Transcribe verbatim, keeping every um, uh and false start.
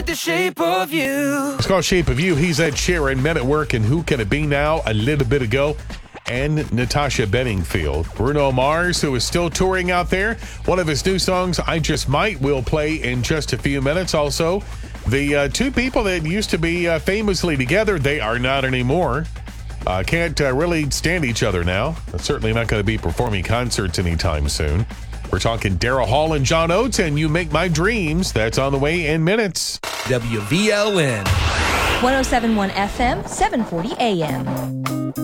The Shape of You. It's called Shape of You. He's Ed Sheeran, Men at Work, and Who Can It Be Now? A little bit ago. And Natasha Bedingfield. Bruno Mars, who is still touring out there. One of his new songs, I Just Might, will play in just a few minutes. Also, the uh, two people that used to be uh, famously together, they are not anymore. Uh, can't uh, really stand each other now. Certainly not going to be performing concerts anytime soon. We're talking Daryl Hall and John Oates, and You Make My Dreams. That's on the way in minutes. W V L N. one oh seven point one F M, seven forty A M.